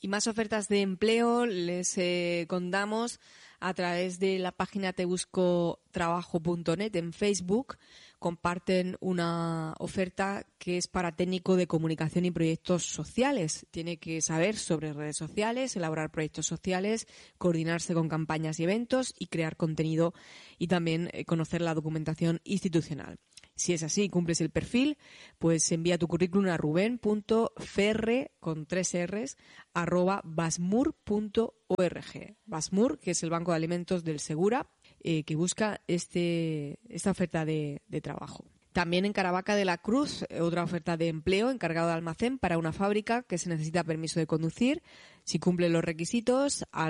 Y más ofertas de empleo les contamos a través de la página tebuscotrabajo.net en Facebook. Comparten una oferta que es para técnico de comunicación y proyectos sociales. Tiene que saber sobre redes sociales, elaborar proyectos sociales, coordinarse con campañas y eventos y crear contenido y también conocer la documentación institucional. Si es así y cumples el perfil, pues envía tu currículum a ruben.ferre, con 3 R's, @basmur.org. Basmur, que es el Banco de Alimentos del Segura, que busca esta oferta de trabajo. También en Caravaca de la Cruz, otra oferta de empleo, encargado de almacén para una fábrica que se necesita permiso de conducir. Si cumple los requisitos, a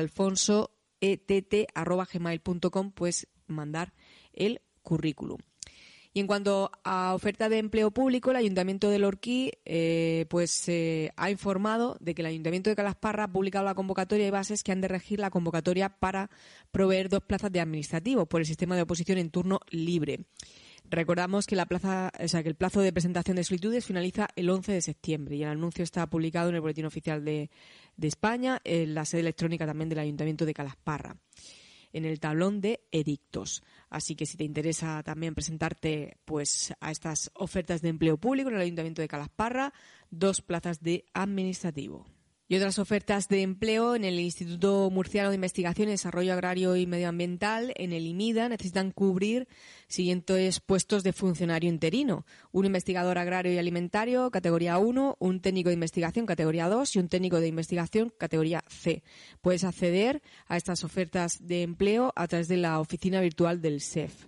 alfonsoett@gmail.com puedes mandar el currículum. Y en cuanto a oferta de empleo público, el Ayuntamiento de Lorquí ha informado de que el Ayuntamiento de Calasparra ha publicado la convocatoria y bases que han de regir la convocatoria para proveer 2 plazas de administrativo por el sistema de oposición en turno libre. Recordamos que que el plazo de presentación de solicitudes finaliza el 11 de septiembre y el anuncio está publicado en el Boletín Oficial de España, en la sede electrónica también del Ayuntamiento de Calasparra, en el tablón de edictos. Así que si te interesa también presentarte pues a estas ofertas de empleo público en el Ayuntamiento de Calasparra, 2 plazas de administrativo. Y otras ofertas de empleo en el Instituto Murciano de Investigación y Desarrollo Agrario y Medioambiental, en el IMIDA, necesitan cubrir siguientes puestos de funcionario interino: un investigador agrario y alimentario, categoría 1, un técnico de investigación, categoría 2, y un técnico de investigación, categoría C. Puedes acceder a estas ofertas de empleo a través de la oficina virtual del SEF,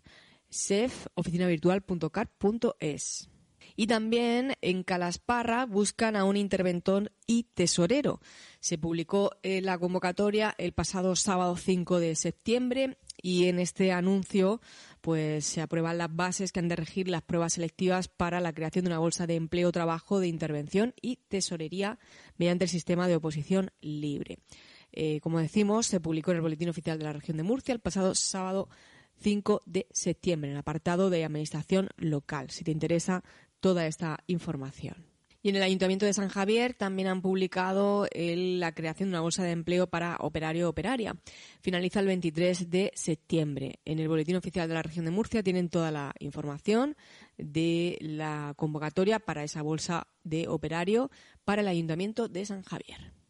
oficinavirtual.cat.es. Y también en Calasparra buscan a un interventor y tesorero. Se publicó la convocatoria el pasado sábado 5 de septiembre y en este anuncio pues se aprueban las bases que han de regir las pruebas selectivas para la creación de una bolsa de empleo o trabajo de intervención y tesorería mediante el sistema de oposición libre. Como decimos, se publicó en el Boletín Oficial de la Región de Murcia el pasado sábado 5 de septiembre, en el apartado de Administración Local, si te interesa toda esta información. Y en el Ayuntamiento de San Javier también han publicado la creación de una bolsa de empleo para operario o operaria. Finaliza el 23 de septiembre. En el Boletín Oficial de la Región de Murcia tienen toda la información de la convocatoria para esa bolsa de operario para el Ayuntamiento de San Javier.